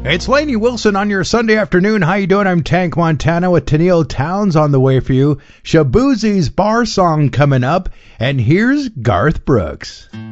It's Lainey Wilson on your Sunday afternoon. How you doing? I'm Tank Montana with Tennille Towns on the way for you. Shaboozie's Bar Song coming up, and here's Garth Brooks.